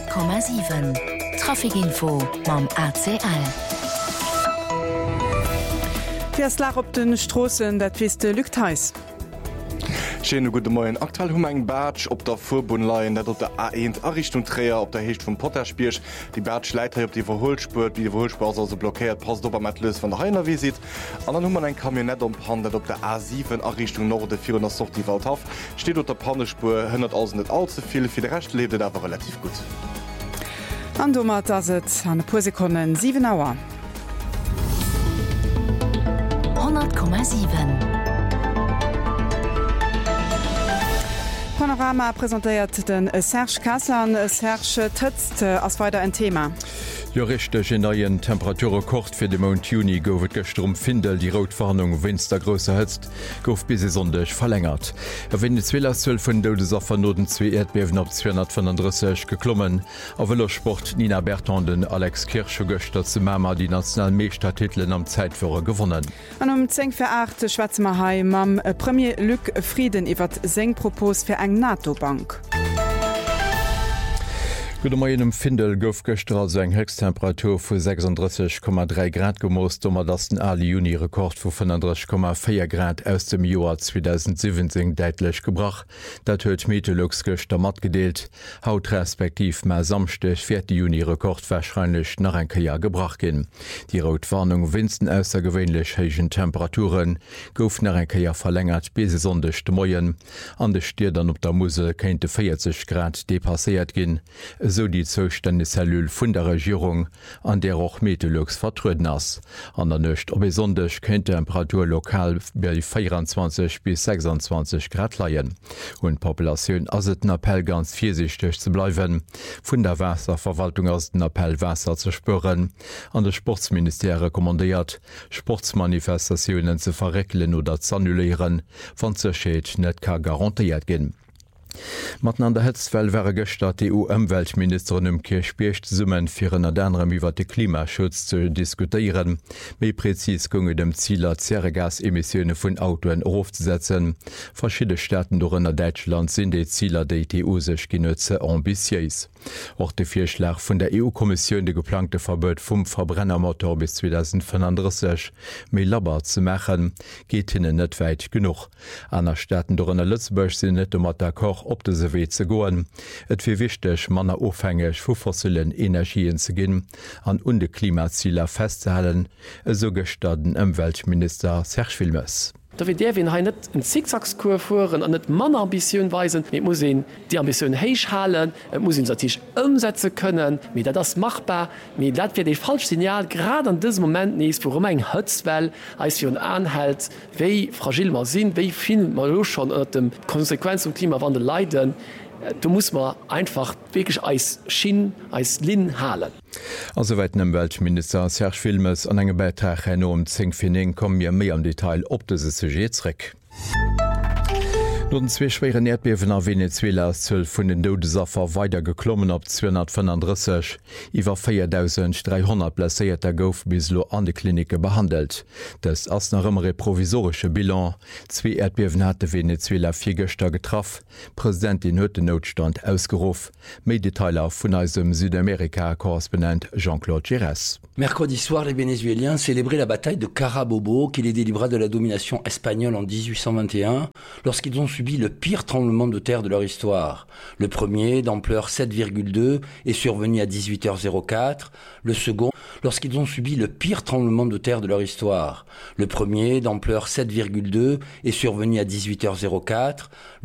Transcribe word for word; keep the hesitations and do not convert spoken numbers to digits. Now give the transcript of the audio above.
hundert Komma sieben Trafikinfo mam A C L. Verslag op den Strossen, dat wiste Lücktheis. Schöne gute Morgen. Aktuell haben wir einen Badge auf der Vorbundlein, der auf der A eins Richtung Träger, auf der Hecht vom Potterspirsch. Die Badge leitet auf die Verholspur, wie die Verholspur ist also blockiert, passt auf mit Lös von der Heiner Visit. Und dann haben wir ein Kamionett umgefahren, das auf der A sieben Richtung Norden vierhundert die Waldhof steht auf der Pannespur, hunderttausend nicht allzu viel, für den Rest lebt es aber relativ gut. Und damit ist es an ein paar Sekunden sieben Uhr. hundert Komma sieben Panorama präsentiert den Serge Kassan. Serge Tötzt als weiter ein Thema. Ja, richtig, in neuen Temperaturrekord für den Monat Juni goufet gestern Findel die Rotwarnung, wenn es der Größe hëtzt, gouf bis Sonntag verlängert. Er Venezuela zwölf von Todesopfern noten zwei Erdbeben auf zweihundertfünfunddreißig geklommen. Auf Velosport Nina Bertanden, Alex Kirche gestern zu Mama die nationalen Meistertiteln am Zeitführer gewonnen. Und um zehn vor acht schwätzen wir heim am Premier Luc Frieden über sein Propos für eine NATO-Bank. Gudem Findel gouf gestern seg Höchsttemperatur vu sechsunddreißig Komma drei Grad gemost, dommer dats den alle Juni-Rekord vu fünfunddreißig Komma vier Grad aus dem Joar zweitausendsiebzehn deitlech gebracht. Dat huet Meteorologs gestern mat gedeelt. Haut respektiv ma samstech fir de Juni-Rekord wahrscheinlich nach en Jahr gebracht gin. Die Rotwarnung winsten aussergewöhnlich heichen Temperaturen gouf nach en Jahr verlängert bis Sonntag de Moien. An de Stier dann op der Muse kente vierzig Grad depassiert gin. So die Zustände vun der Regierung, an der auch Meteorologs vertruden ass. An der Nëcht op besonders kennt Temperatur lokal bei vierundzwanzig bis sechsundzwanzig Grad leien. Und Populationun ass et den Appell ganz viersichtig zu bleiben, vun der Wasserverwaltung aus den Appell Wasser zu spüren. An der Sportsminister rekommandiert, Sportsmanifestationen zu verreckelen oder zu annullieren, wann zerscheet net ka garantiiert gin. Matten an der Hetzwell wäre gestart die E U-Umweltministerin um Kirchbiercht Summen fir en anderem iwwer de Klimaschutz zu diskutieren, méi präzis gonge dem Zieler Zerregasemissionioune vun Autoen aufzusetzen. Verschiedene Staaten dorënner Deutschland sind de Zieler der E U sech genëtze ambitiös. Auch de Vorschlag vun der E U-Kommission de geplante Verbot vum Verbrennermotor bis zweitausendfünfunddreißig méi laber zu machen, geht hinnen net weit genug. Aner Staaten dorënner Lützburg sind net mat der Koch op de se we ze goen. Et fir wichtech manner ofhängig vu fossilen Energien ze ginn, an und de Klimazieler festzehalen, eso gestaden Umweltminister Serge Wilmès. Da wird der wenn ha net en Zickzackskur fuhren an net Mann Ambition weisen, mit muss die Ambition heich halen, muss natürlich umsetzen können, mit der das machbar, mit dat wir de falsch Signal gerade an diesem Moment nicht, worum eng Hötzwell als für anhält, wie fragil man sind, wie viel man schon unter dem Konsequenz zum Klimawandel leiden. Du musst man einfach wirklich als Schien, als Lin halen. Also weiten dem Weltminister Serge Wilmès an engem Beitrag enorm zehn Finning kommen mir mehr am Detail op de Sujetreck. No den zwee schweren Erdbewen a Venezuela zwölf vun den Todesopfer weiter geklommen op zweihundertfünfunddreißig. Iwer viertausenddreihundert blesséierter gouf bislo an de Klinike behandelt. Das ass nach ëmmer e provisorsche Bilan. Zwei Erdbewen hat de Venezuela vier Göster getraff. Präsidentin huet den Notstand ausgeruf. Méi Detailer vun eisem Südamerika-Korrespondent Jean-Claude Gires. Mercredi soir, les Vénézuéliens célébraient la bataille de Carabobo qui les délivra de la domination espagnole en dix-huit cent vingt et un, lorsqu'ils ont subi le pire tremblement de terre de leur histoire. Le premier, d'ampleur sept virgule deux, est survenu à dix-huit heures quatre. Le second, lorsqu'ils ont subi le pire tremblement de terre de leur histoire. Le premier, d'ampleur sept virgule deux, est survenu à dix-huit heures quatre.